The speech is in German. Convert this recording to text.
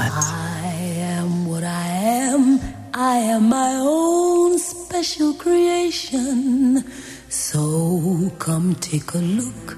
I am what I am. I am my own special creation. So come take a look